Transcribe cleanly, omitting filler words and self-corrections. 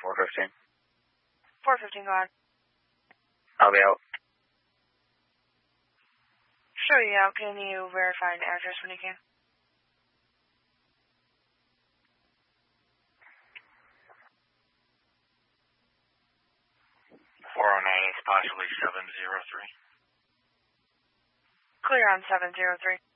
415. 415, go ahead. I'll be out. Sure, yeah. Can you verify an address when you can? 409 is possibly 703. Clear on 703.